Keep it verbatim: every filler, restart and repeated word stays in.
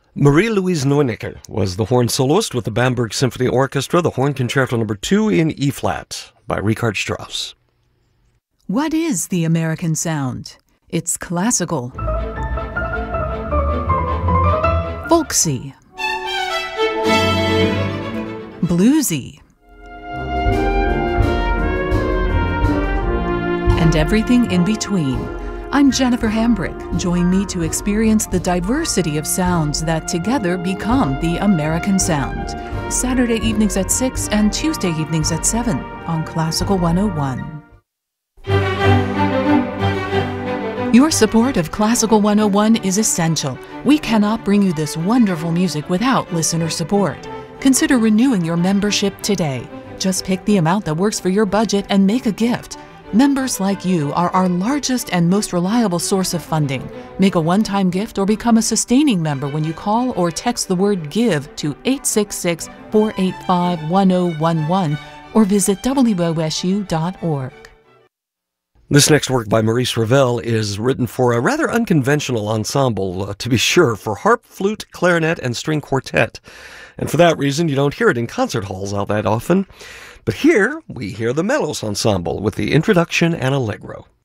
Marie-Louise Neunecker was the horn soloist with the Bamberg Symphony Orchestra, the Horn Concerto Number two in E-flat by Richard Strauss. What is the American sound? It's classical, folksy, bluesy, and everything in between. I'm Jennifer Hambrick. Join me to experience the diversity of sounds that together become the American sound. Saturday evenings at six and Tuesday evenings at seven on Classical one oh one. Your support of Classical one oh one is essential. We cannot bring you this wonderful music without listener support. Consider renewing your membership today. Just pick the amount that works for your budget and make a gift. Members like you are our largest and most reliable source of funding. Make a one-time gift or become a sustaining member when you call or text the word GIVE to eight six six, four eight five, one oh one one or visit W O S U dot org. This next work by Maurice Ravel is written for a rather unconventional ensemble, uh, to be sure, for harp, flute, clarinet, and string quartet. And for that reason, you don't hear it in concert halls all that often. But here, we hear the Melos Ensemble with the introduction and allegro.